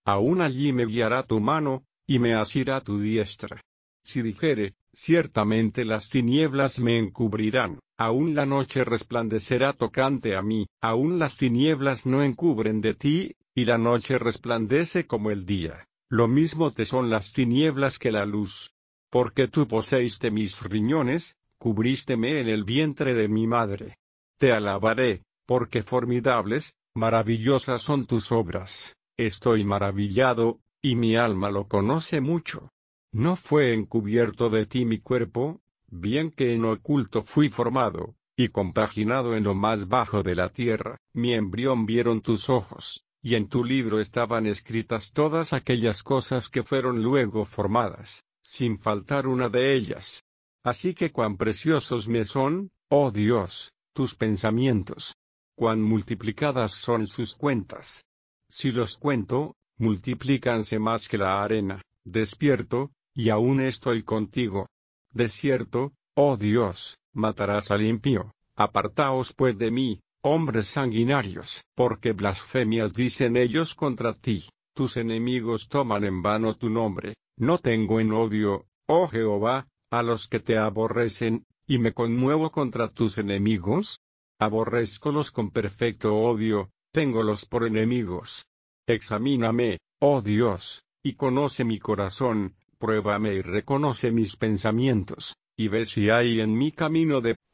Aún allí me guiará tu mano, y me asirá tu diestra. Si dijere, ciertamente las tinieblas me encubrirán, aún la noche resplandecerá tocante a mí, aún las tinieblas no encubren de ti, y la noche resplandece como el día, lo mismo te son las tinieblas que la luz. Porque tú poseíste mis riñones, cubrísteme en el vientre de mi madre. Te alabaré, porque formidables, maravillosas son tus obras, estoy maravillado, y mi alma lo conoce mucho. No fue encubierto de ti mi cuerpo, bien que en oculto fui formado, y compaginado en lo más bajo de la tierra, mi embrión vieron tus ojos, y en tu libro estaban escritas todas aquellas cosas que fueron luego formadas, sin faltar una de ellas. Así que cuán preciosos me son, oh Dios, tus pensamientos. Cuán multiplicadas son sus cuentas. Si los cuento, multiplícanse más que la arena. Despierto, y aún estoy contigo. De cierto, oh Dios, matarás al impío. Apartaos pues de mí, hombres sanguinarios, porque blasfemias dicen ellos contra ti. Tus enemigos toman en vano tu nombre. No tengo en odio, oh Jehová, a los que te aborrecen, y me conmuevo contra tus enemigos. Aborrézcolos con perfecto odio, téngolos por enemigos. Examíname, oh Dios, y conoce mi corazón, pruébame y reconoce mis pensamientos, y ve si hay en mí camino de